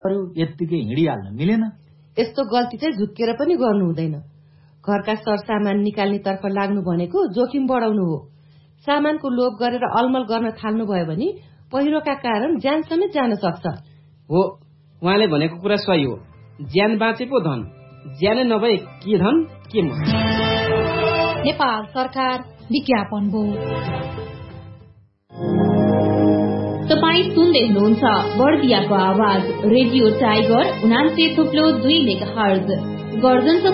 यत्तिकै हिँडिहाल्न मिलेन। यस्तो गल्ती चाहिँ झुक्केर पनि गर्नु हुँदैन। घरका सरसामान निकाल्नेतर्फ लाग्नु भनेको जोखिम बढाउनु हो। सामानको लोभ गरेर अलमल गर्न थाल्नु भयो भने पहिरोका कारण ज्यान समेत जान सक्छ। हो, उहाँले भनेको कुरा सही हो। ज्यान बाँचे पो धन, ज्यानै नभए के धन के मन। नेपाल सरकार विज्ञापन हो। तपाईँ सुन्दै हुनुहुन्छ बर्दियाको आवाज रेडियो टाइगर 89.2 मेगाहर्ज गर्जन